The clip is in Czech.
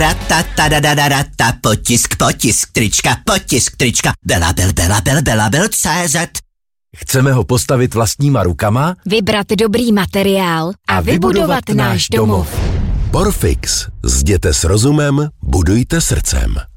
Ratatadadadadata, potisk, trička, belabel.cz. Chceme ho postavit vlastníma rukama, vybrat dobrý materiál a vybudovat náš domov. Porfix. Zděte s rozumem, budujte srdcem.